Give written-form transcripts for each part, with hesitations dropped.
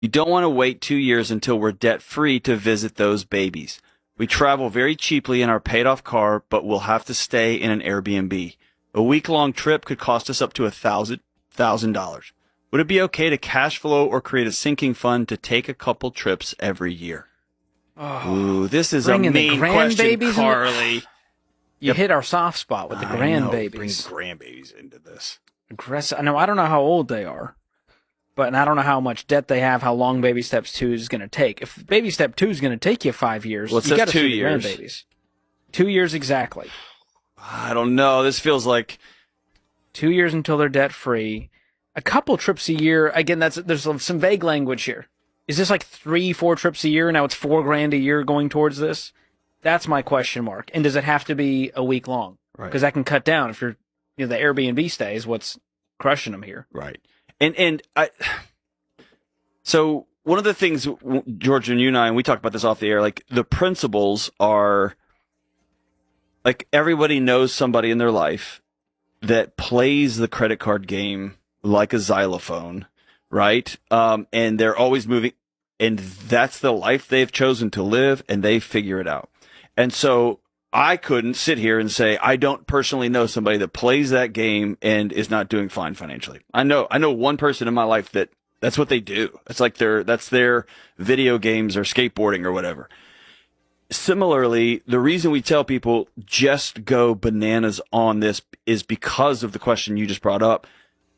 You don't want to wait 2 years until we're debt-free to visit those babies. We travel very cheaply in our paid-off car, but we'll have to stay in an Airbnb. A week-long trip could cost us up to $1,000. Would it be okay to cash flow or create a sinking fund to take a couple trips every year? Oh, ooh, this is a mean question, Carly. You hit our soft spot with the grandbabies. Bring grandbabies into this. Aggressive. I know. I don't know how old they are, and I don't know how much debt they have. How long Baby Steps 2 is going to take? If Baby Step 2 is going to take you 5 years, well, you got to 2 see years. Grandbabies. 2 years exactly. I don't know. This feels like 2 years until they're debt free. A couple trips a year. Again, there's some vague language here. Is this like 3-4 trips a year? Now it's $4,000 a year going towards this. That's my question mark. And does it have to be a week long? Right. Because that can cut down if you're, the Airbnb stay is what's crushing them here. Right. So one of the things, George and you and I, and we talked about this off the air, like the principles are, like everybody knows somebody in their life that plays the credit card game like a xylophone, right? And they're always moving, and that's the life they've chosen to live, and they figure it out. And so I couldn't sit here and say I don't personally know somebody that plays that game and is not doing fine financially. I know one person in my life that's what they do. It's like that's their video games or skateboarding or whatever. Similarly, the reason we tell people just go bananas on this is because of the question you just brought up.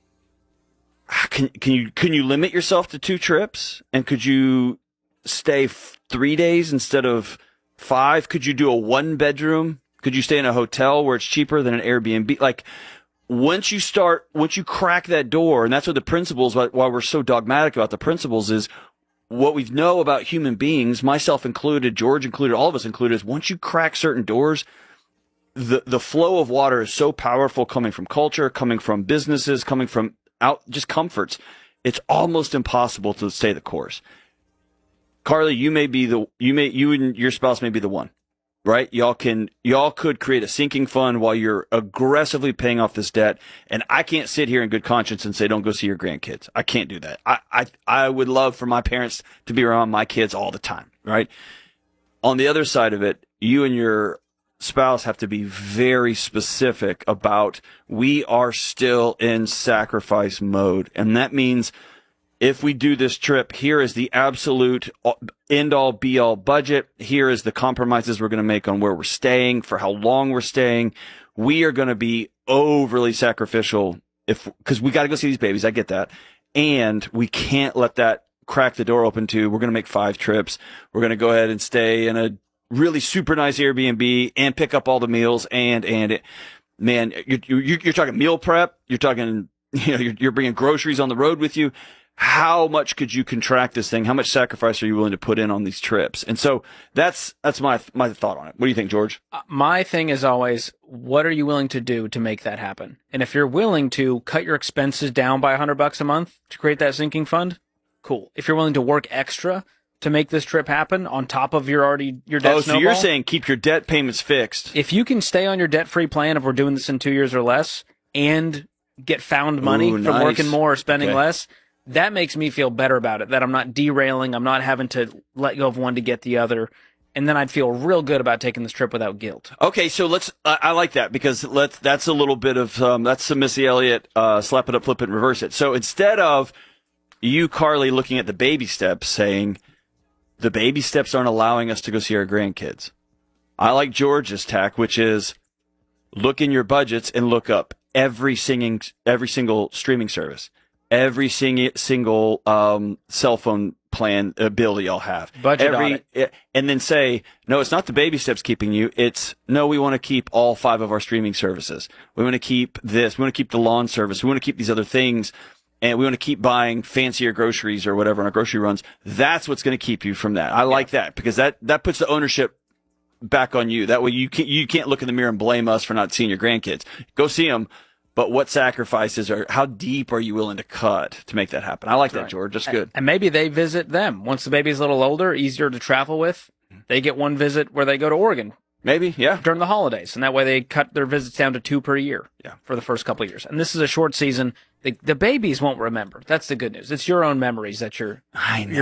Can you limit yourself to 2 trips? And could you stay 3 days instead of 5? Could you do a 1-bedroom? Could you stay in a hotel where it's cheaper than an Airbnb? Like once you crack that door, and that's what the principles, why we're so dogmatic about the principles, is what we know about human beings, myself included, George included, all of us included, is once you crack certain doors, the flow of water is so powerful, coming from culture, coming from businesses, coming from just comforts. It's almost impossible to stay the course. Carly, you and your spouse may be the one, right? Y'all could create a sinking fund while you're aggressively paying off this debt. And I can't sit here in good conscience and say, don't go see your grandkids. I can't do that. I would love for my parents to be around my kids all the time, right? On the other side of it, you and your spouse have to be very specific about, we are still in sacrifice mode. And that means if we do this trip, here is the absolute end-all, be-all budget. Here is the compromises we're going to make on where we're staying, for how long we're staying. We are going to be overly sacrificial because we got to go see these babies. I get that. And we can't let that crack the door open to, we're going to make 5 trips. We're going to go ahead and stay in a really super nice Airbnb and pick up all the meals. Man, you're talking meal prep. You're talking, you're bringing groceries on the road with you. How much could you contract this thing? How much sacrifice are you willing to put in on these trips? And so that's my thought on it. What do you think, George? My thing is always, what are you willing to do to make that happen? And if you're willing to cut your expenses down by $100 a month to create that sinking fund, cool. If you're willing to work extra to make this trip happen on top of your debt snowball. So you're saying keep your debt payments fixed. If you can stay on your debt-free plan, if we're doing this in 2 years or less, and get found money from working more or spending less, that makes me feel better about it, that I'm not derailing, I'm not having to let go of one to get the other, and then I'd feel real good about taking this trip without guilt. Okay, so I like that, because that's a little bit of, that's some Missy Elliott, slap it up, flip it, and reverse it. So instead of you, Carly, looking at the baby steps, saying, the baby steps aren't allowing us to go see our grandkids, I like George's tack, which is look in your budgets and look up every single streaming service, every single cell phone plan bill that y'all have. Budget audit. And then say, no, it's not the baby steps keeping you. It's, no, we want to keep all 5 of our streaming services. We want to keep this. We want to keep the lawn service. We want to keep these other things. And we want to keep buying fancier groceries or whatever on our grocery runs. That's what's going to keep you from that. I like that, because that puts the ownership back on you. That way you can't look in the mirror and blame us for not seeing your grandkids. Go see them. But what sacrifices how deep are you willing to cut to make that happen? I like that, George. That's good. And maybe they visit them. Once the baby's a little older, easier to travel with, they get one visit where they go to Oregon Maybe, yeah. During the holidays. And that way they cut their visits down to 2 per year for the first couple of years. And this is a short season. The babies won't remember. That's the good news. It's your own memories that you're